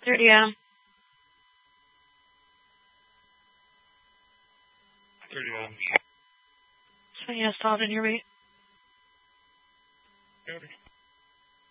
30 Adam. 30 Adam. So yes, Todd, and hear me. 30.